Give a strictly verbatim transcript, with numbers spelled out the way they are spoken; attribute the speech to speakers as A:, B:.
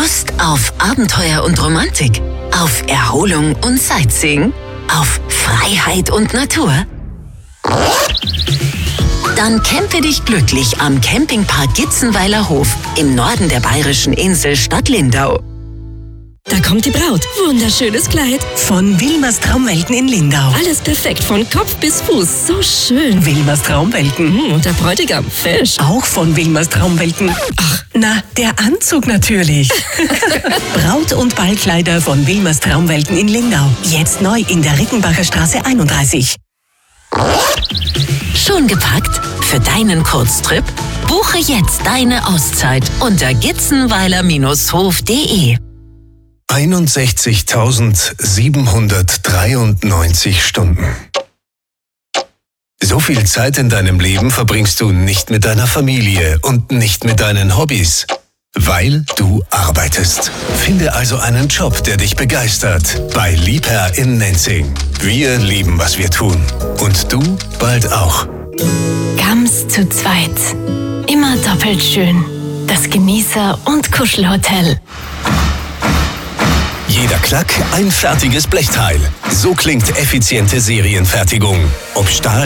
A: Lust auf Abenteuer und Romantik? Auf Erholung und Sightseeing? Auf Freiheit und Natur? Dann campe dich glücklich am Campingpark Gitzenweiler Hof im Norden der bayerischen Insel Stadt Lindau.
B: Da kommt die Braut. Wunderschönes Kleid.
C: Von Wilmers Traumwelten in Lindau.
B: Alles perfekt von Kopf bis Fuß. So schön.
C: Wilmers Traumwelten.
B: Mhm, und der Bräutigam, fesch.
C: Auch von Wilmers Traumwelten.
B: Ach,
C: na, der Anzug natürlich. Braut- und Ballkleider von Wilmers Traumwelten in Lindau. Jetzt neu in der Rickenbacher Straße einunddreißig.
A: Schon gepackt? Für deinen Kurztrip? Buche jetzt deine Auszeit unter gitzenweiler Bindestrich hof punkt de.
D: einundsechzigtausendsiebenhundertdreiundneunzig Stunden. So viel Zeit in deinem Leben verbringst du nicht mit deiner Familie und nicht mit deinen Hobbys, weil du arbeitest. Finde also einen Job, der dich begeistert, bei Liebherr in Nenzing. Wir lieben, was wir tun. Und du bald auch.
E: Gams zu zweit. Immer doppelt schön. Das Genießer- und Kuschelhotel.
D: Jeder Klack ein fertiges Blechteil. So klingt effiziente Serienfertigung. Ob Stahl,